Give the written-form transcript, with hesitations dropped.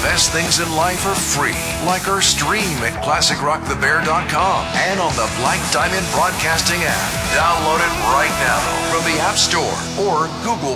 best things in life are free, like our stream at ClassicRockTheBear.com and on the Black Diamond Broadcasting app. Download it right now from the App Store or Google